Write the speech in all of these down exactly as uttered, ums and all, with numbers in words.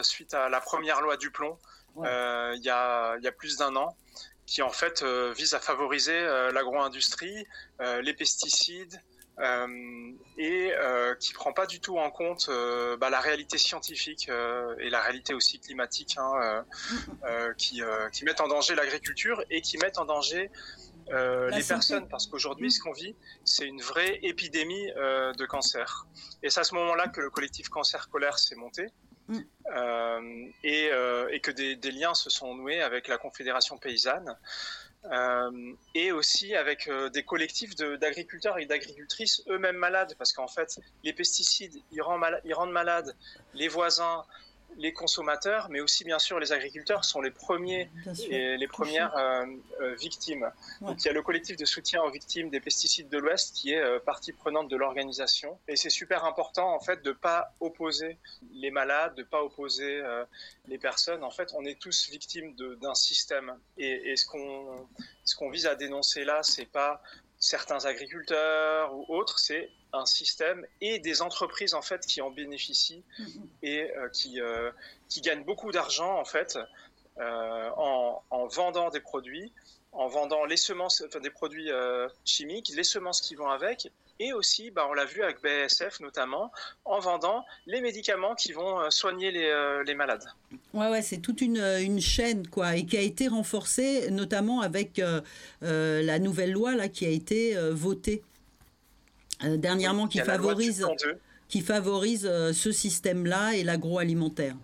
suite à la première loi du plomb, ouais. euh, il y a, il y a plus d'un an, qui en fait euh, vise à favoriser euh, l'agro-industrie, euh, les pesticides, euh, et euh, qui prend pas du tout en compte euh, bah, la réalité scientifique euh, et la réalité aussi climatique, hein, euh, euh, qui, euh, qui mettent en danger l'agriculture et qui mettent en danger Euh, les santé. Personnes, parce qu'aujourd'hui, mmh. ce qu'on vit, c'est une vraie épidémie euh, de cancer. Et c'est à ce moment-là que le collectif Cancer Colère s'est monté, mmh. euh, et, euh, et que des, des liens se sont noués avec la Confédération paysanne, euh, et aussi avec euh, des collectifs de, d'agriculteurs et d'agricultrices eux-mêmes malades, parce qu'en fait, les pesticides, ils rendent, mal, ils rendent malades les voisins, les consommateurs, mais aussi bien sûr les agriculteurs sont les premiers et les premières euh, euh, victimes. Ouais. Donc il y a le collectif de soutien aux victimes des pesticides de l'Ouest qui est euh, partie prenante de l'organisation, et c'est super important en fait de pas opposer les malades, de pas opposer euh, les personnes. En fait, on est tous victimes de, d'un système, et, et ce qu'on ce qu'on vise à dénoncer là, c'est pas certains agriculteurs ou autres, c'est un système et des entreprises en fait qui en bénéficient et euh, qui euh, qui gagnent beaucoup d'argent en fait euh, en en vendant des produits, en vendant les semences, enfin des produits euh, chimiques, les semences qui vont avec, et aussi, bah, on l'a vu avec B A S F notamment, en vendant les médicaments qui vont soigner les euh, les malades. Ouais, ouais, c'est toute une, une chaîne, quoi, et qui a été renforcée, notamment avec euh, euh, la nouvelle loi là, qui a été euh, votée euh, dernièrement, oui, qui, favorise, qui favorise euh, ce système-là et l'agroalimentaire.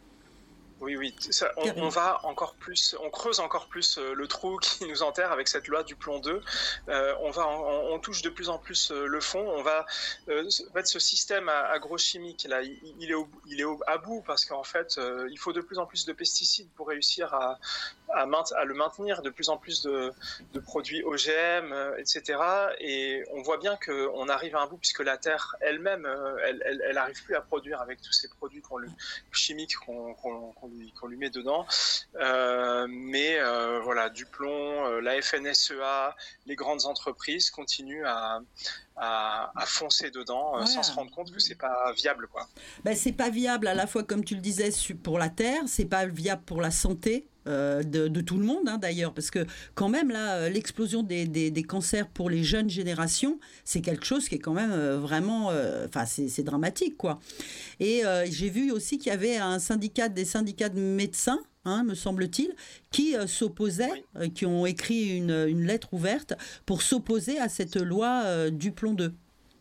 Oui, oui, ça, on, on va encore plus, on creuse encore plus euh, le trou qui nous enterre avec cette loi du plomb deux. Euh, on va, on, on touche de plus en plus euh, le fond. On va, euh, en fait, ce système agrochimique là, il, il est, au, il est au, à bout parce qu'en fait, euh, il faut de plus en plus de pesticides pour réussir à, à, maint, à le maintenir, de plus en plus de, de produits O G M, euh, et cetera. Et on voit bien que on arrive à un bout puisque la terre elle-même, euh, elle, elle, elle arrive plus à produire avec tous ces produits qu'on, chimiques qu'on, qu'on, qu'on qu'on lui met dedans, euh, mais euh, voilà, du plomb, euh, la F N S E A, les grandes entreprises continuent à, à, à foncer dedans, euh, ouais. sans se rendre compte que c'est pas viable, quoi. Ben, c'est pas viable à la fois, comme tu le disais, pour la terre, c'est pas viable pour la santé. Euh, de, de tout le monde, hein, d'ailleurs, parce que quand même là, l'explosion des, des, des cancers pour les jeunes générations, c'est quelque chose qui est quand même euh, vraiment, enfin, euh, c'est, c'est dramatique, quoi. Et euh, j'ai vu aussi qu'il y avait un syndicat, des syndicats de médecins, hein, me semble-t-il, qui euh, s'opposaient, oui. euh, qui ont écrit une, une lettre ouverte pour s'opposer à cette loi euh, du plomb deux.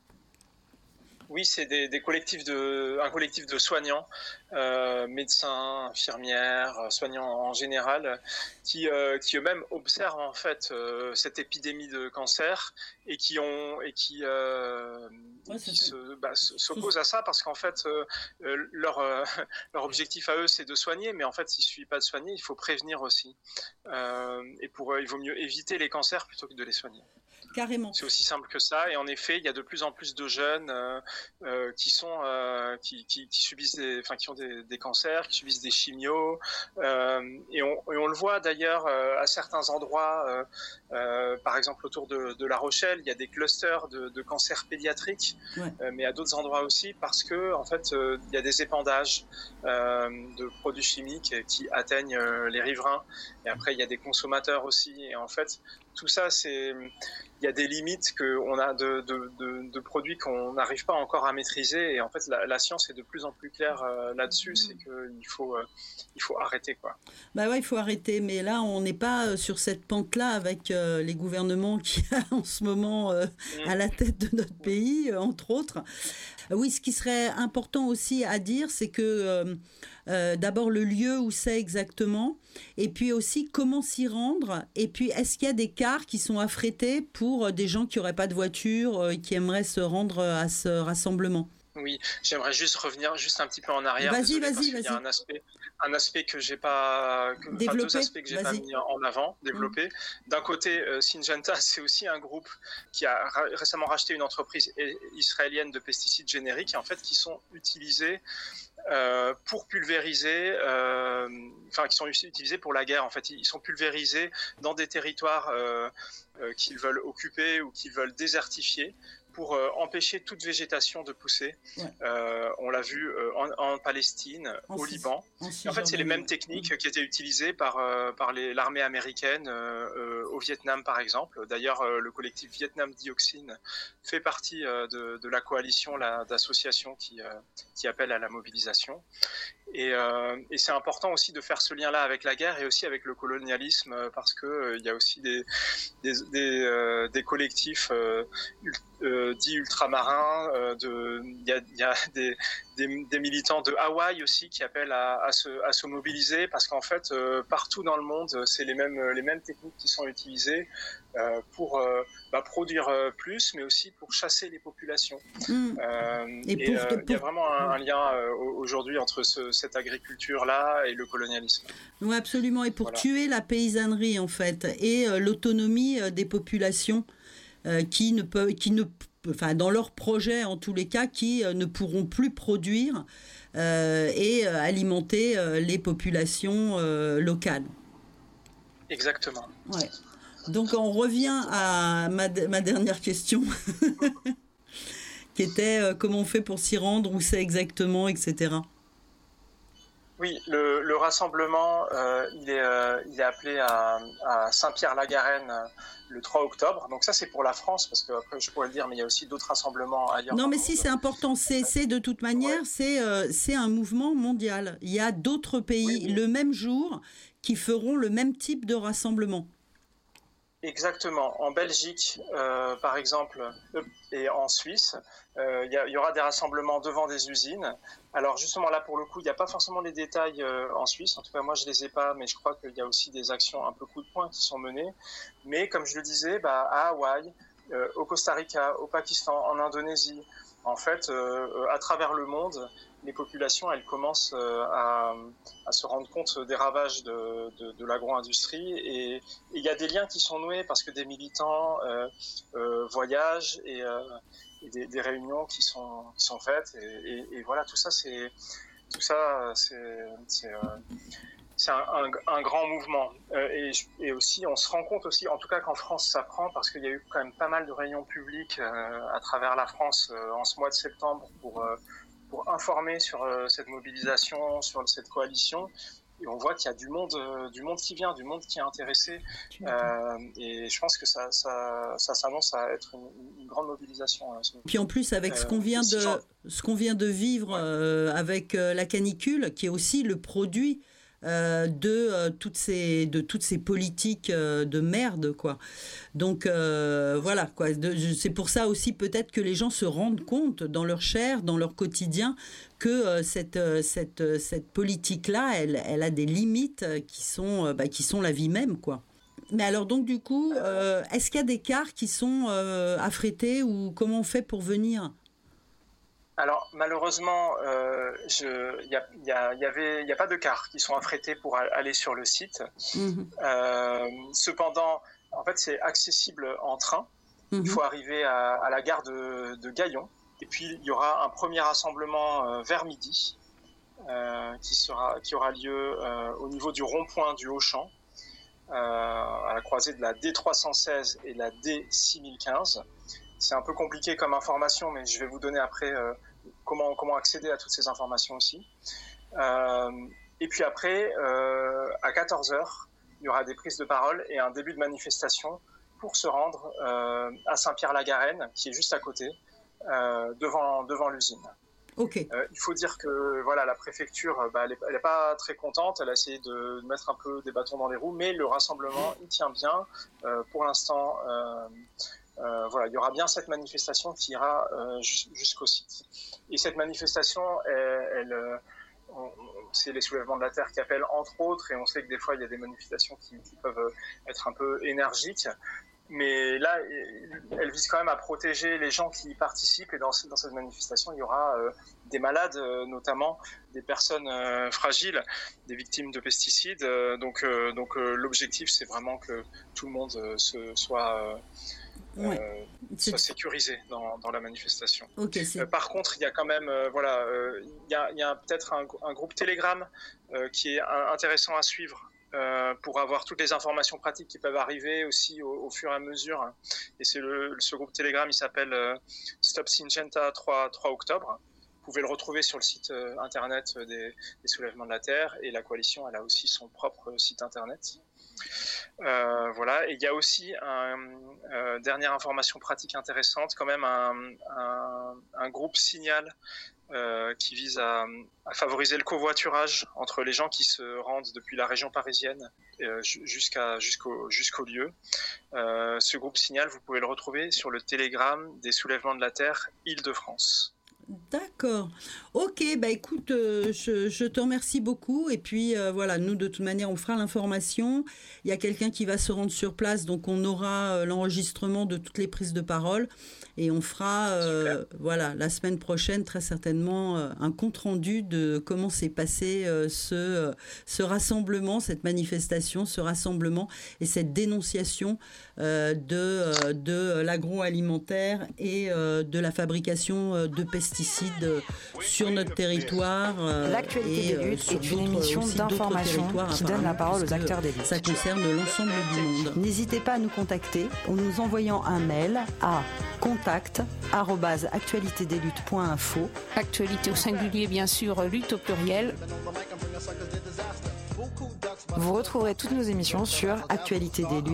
Oui, c'est des, des collectifs de, un collectif de soignants, euh, médecins, infirmières, soignants en général, qui, euh, qui eux-mêmes observent en fait euh, cette épidémie de cancer et qui ont et qui, euh, ouais, qui se, bah, s'opposent à ça parce qu'en fait euh, leur euh, leur objectif à eux c'est de soigner, mais en fait s'il suffit pas de soigner, il faut prévenir aussi. Euh, et pour eux, il vaut mieux éviter les cancers plutôt que de les soigner. Carrément. C'est aussi simple que ça, et en effet, il y a de plus en plus de jeunes euh, euh, qui sont, euh, qui, qui, qui subissent, des, enfin, qui ont des, des cancers, qui subissent des chimios, euh, et, on, et on le voit d'ailleurs euh, à certains endroits, euh, euh, par exemple autour de, de La Rochelle, il y a des clusters de, de cancers pédiatriques, ouais. euh, mais à d'autres endroits aussi parce que en fait, euh, il y a des épandages euh, de produits chimiques qui atteignent euh, les riverains, et après il y a des consommateurs aussi, et en fait tout ça, c'est, il y a des limites que on a de, de, de, de produits qu'on n'arrive pas encore à maîtriser, et en fait, la, la science est de plus en plus claire euh, là-dessus, c'est qu'il faut, euh, il faut arrêter, quoi. Bah ouais, il faut arrêter, mais là, on n'est pas sur cette pente-là avec euh, les gouvernements qui en ce moment euh, mmh. à la tête de notre pays, euh, entre autres. Oui, ce qui serait important aussi à dire, c'est que euh, euh, d'abord le lieu où c'est exactement, et puis aussi comment s'y rendre, et puis est-ce qu'il y a des cars qui sont affrétés pour des gens qui n'auraient pas de voiture et qui aimeraient se rendre à ce rassemblement. Oui, j'aimerais juste revenir juste un petit peu en arrière. Vas-y, Désolé, vas-y, parce vas-y. Il y a un aspect, un aspect que j'ai pas, que, enfin, deux aspects que j'ai vas-y. pas mis en avant, développé. Mmh. D'un côté, euh, Syngenta, c'est aussi un groupe qui a ra- récemment racheté une entreprise israélienne de pesticides génériques, et en fait, qui sont utilisés euh, pour pulvériser, euh, enfin, qui sont utilisés pour la guerre. En fait, ils sont pulvérisés dans des territoires euh, euh, qu'ils veulent occuper ou qu'ils veulent désertifier. pour euh, empêcher toute végétation de pousser. Ouais. Euh, on l'a vu euh, en, en Palestine, en au Liban. En, en fait, c'est les mêmes techniques mmh. qui étaient utilisées par, euh, par les, l'armée américaine euh, euh, au Vietnam, par exemple. D'ailleurs, euh, le collectif Vietnam Dioxine fait partie euh, de, de la coalition là, d'associations qui, euh, qui appellent à la mobilisation. Et, euh, et c'est important aussi de faire ce lien-là avec la guerre et aussi avec le colonialisme, parce que euh, il y a aussi des des des, euh, des collectifs euh, euh, dits ultramarins. Euh, de il y a il y a des, des des militants de Hawaï aussi qui appellent à, à se à se mobiliser, parce qu'en fait euh, partout dans le monde c'est les mêmes les mêmes techniques qui sont utilisées euh, pour euh, bah, produire euh, plus, mais aussi pour chasser les populations. Mmh. Euh, et il euh, y a vraiment un, un lien euh, aujourd'hui entre ce, cette agriculture-là et le colonialisme. Oui, absolument. Et pour voilà. tuer la paysannerie, en fait, et euh, l'autonomie euh, des populations euh, qui ne peuvent, qui ne, enfin, dans leurs projets, en tous les cas, qui euh, ne pourront plus produire euh, et euh, alimenter euh, les populations euh, locales. Exactement. Ouais. Donc, on revient à ma, ma dernière question, qui était euh, comment on fait pour s'y rendre, où c'est exactement, et cetera. Oui, le, le rassemblement, euh, il, est, euh, il est appelé à, à Saint-Pierre-la-Garenne euh, le trois octobre. Donc ça, c'est pour la France, parce que après, je pourrais le dire, mais il y a aussi d'autres rassemblements ailleurs. Non, mais si, c'est important. C'est, c'est de toute manière, ouais. c'est, euh, c'est un mouvement mondial. Il y a d'autres pays, oui, oui. le même jour, qui feront le même type de rassemblement. Exactement. En Belgique, euh, par exemple, et en Suisse, euh, il y, y aura des rassemblements devant des usines. Alors justement là, pour le coup, il n'y a pas forcément les détails euh, en Suisse. En tout cas, moi, je les ai pas, mais je crois qu'il y a aussi des actions un peu coup de poing qui sont menées. Mais comme je le disais, bah, à Hawaï, euh, au Costa Rica, au Pakistan, en Indonésie, en fait, euh, à travers le monde, les populations, elles commencent euh, à, à se rendre compte des ravages de, de, de l'agro-industrie, et il y a des liens qui sont noués parce que des militants euh, euh, voyagent et, euh, et des, des réunions qui sont qui sont faites, et, et, et voilà, tout ça, c'est tout ça, c'est c'est, euh, c'est un, un, un grand mouvement. Euh, et, et aussi, on se rend compte aussi, en tout cas qu'en France, ça prend, parce qu'il y a eu quand même pas mal de réunions publiques euh, à travers la France euh, en ce mois de septembre pour euh, pour informer sur euh, cette mobilisation, sur cette coalition. Et on voit qu'il y a du monde, euh, du monde qui vient, du monde qui est intéressé. Euh, et je pense que ça, ça, ça s'annonce à être une, une grande mobilisation. Hein, Puis en plus, avec euh, ce qu'on vient de, genre... ce qu'on vient de vivre ouais. euh, avec euh, la canicule, qui est aussi le produit Euh, de, euh, toutes ces, de toutes ces politiques euh, de merde, quoi. Donc, euh, voilà, quoi. De, c'est pour ça aussi, peut-être, que les gens se rendent compte, dans leur chair, dans leur quotidien, que euh, cette, euh, cette, cette politique-là, elle, elle a des limites qui sont, euh, bah, qui sont la vie même, quoi. Mais alors, donc, du coup, euh, est-ce qu'il y a des cars qui sont euh, affrétés, ou comment on fait pour venir ? Alors malheureusement, euh, il y a, y a, y avait, il y a pas de cars qui sont affrétés pour aller sur le site. Mmh. Euh, cependant, en fait, c'est accessible en train. Mmh. Il faut arriver à, à la gare de, de Gaillon, et puis il y aura un premier rassemblement euh, vers midi euh, qui sera, qui aura lieu euh, au niveau du rond-point du Auchan, euh, à la croisée de la D trois cent seize et la D six mille quinze. C'est un peu compliqué comme information, mais je vais vous donner après euh, comment, comment accéder à toutes ces informations aussi. Euh, et puis après, euh, à quatorze heures, il y aura des prises de parole et un début de manifestation pour se rendre euh, à Saint-Pierre-la-Garenne, qui est juste à côté, euh, devant, devant l'usine. Okay. Euh, il faut dire que voilà, la préfecture, bah, elle n'est pas très contente. Elle a essayé de mettre un peu des bâtons dans les roues, mais le rassemblement, il tient bien. Euh, pour l'instant... Euh, Euh, voilà, il y aura bien cette manifestation qui ira euh, jusqu'au site. Et cette manifestation, elle, elle, on, c'est les soulèvements de la terre qui appellent, entre autres, et on sait que des fois il y a des manifestations qui, qui peuvent être un peu énergiques, mais là, elle vise quand même à protéger les gens qui y participent. Et dans, dans cette manifestation, il y aura euh, des malades, euh, notamment des personnes euh, fragiles, des victimes de pesticides. Euh, donc, euh, donc euh, l'objectif, c'est vraiment que tout le monde euh, se, soit euh, Ouais. Euh, soit sécurisé dans, dans la manifestation. Okay, euh, par contre, il y a quand même, euh, voilà, il euh, y a, y a peut-être un, un groupe Telegram euh, qui est un, intéressant à suivre euh, pour avoir toutes les informations pratiques qui peuvent arriver aussi au, au fur et à mesure. Et c'est le, ce groupe Telegram, il s'appelle euh, Stop Syngenta trois octobre. Vous pouvez le retrouver sur le site euh, internet des, des soulèvements de la Terre, et la coalition, elle a aussi son propre site internet. Euh, voilà, et il y a aussi un, euh, dernière information pratique intéressante, quand même un, un, un groupe Signal euh, qui vise à, à favoriser le covoiturage entre les gens qui se rendent depuis la région parisienne euh, jusqu'à jusqu'au jusqu'au lieu. Euh, ce groupe Signal, vous pouvez le retrouver sur le Telegram des soulèvements de la Terre Île-de-France. D'accord. Ok, bah écoute, euh, je, je te remercie beaucoup. Et puis euh, voilà, nous de toute manière, on fera l'information. Il y a quelqu'un qui va se rendre sur place, donc on aura euh, l'enregistrement de toutes les prises de parole. Et on fera, euh, voilà, la semaine prochaine, très certainement, euh, un compte-rendu de comment s'est passé euh, ce, euh, ce rassemblement, cette manifestation, ce rassemblement et cette dénonciation euh, de, euh, de l'agroalimentaire et euh, de la fabrication euh, de pesticides euh, sur notre territoire. Euh, L'actualité des luttes est une émission d'information qui donne la parole aux acteurs des luttes. Ça concerne l'ensemble du monde. N'hésitez pas à nous contacter en nous envoyant un mail à contact arobase actualité des luttes point info. Actualité au singulier, bien sûr, lutte au pluriel. Vous retrouverez toutes nos émissions sur Actualité des luttes.